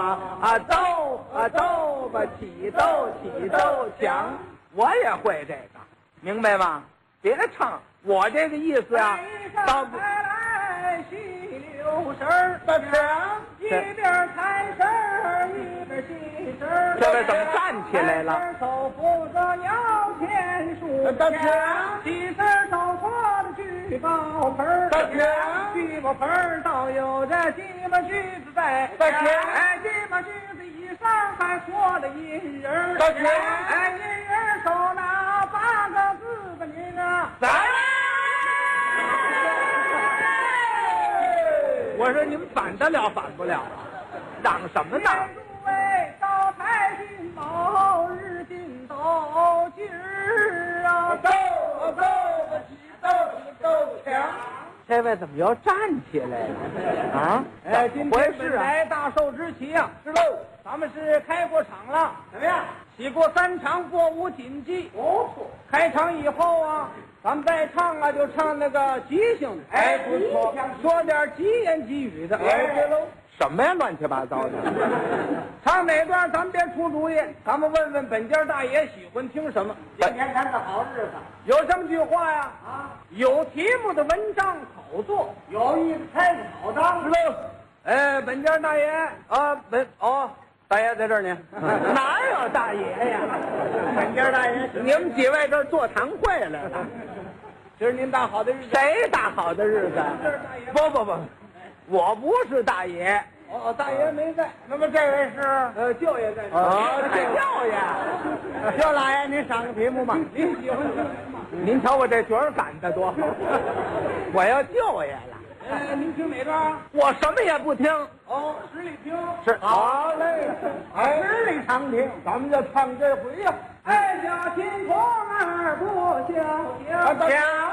走吧，起走抢，我也会这个，明白吗？别唱，我这个意思啊，到抬来细溜绳儿的抢，一边抬绳儿一边系绳儿。 这位怎么站起来了？ 手扶着摇钱树的抢，系绳手托的聚宝盆儿的抢，聚宝盆儿倒有这鸡巴橘子在的抢，鸡巴橘子以上还活了银人儿的抢，银人手拿8个字的您啊， 我说你们反得了反不了啊？嚷什么呢？ 诸位高台进宝，日进斗今儿啊，斗强。 这位怎么又站起来了？啊？ 今回天本事啊？ 来大寿之期啊，是喽，咱们是开过场了，怎么样？洗过3场过5锦鸡，不错。开场以后啊，咱们再唱啊，就唱那个吉祥的，不错，说点吉言吉语的，对喽。 什么呀？乱七八糟的！ 唱哪段咱们别出主意，咱们问问本家大爷喜欢听什么。今天咱个好日子，有这么句话呀，有题目的文章好做，有意思开个好当，是喽。本家大爷啊，大爷在这儿呢， 哪有大爷呀？ 本家大爷， 你们几位这儿座谈会来了？ 今儿您大好的日子， 谁大好的日子？ 这是大爷。 不，我不是大爷。 大爷没在，那么这位是舅爷在这儿。 舅爷， 舅老爷，您上个题目吧。您喜欢听什么？ 您瞧我这角儿赶的多好，我要舅爷了。 您听哪段？ 我什么也不听。 十里听。 是好嘞，十里长听，咱们就唱这回呀。爱家亲朋二不相讲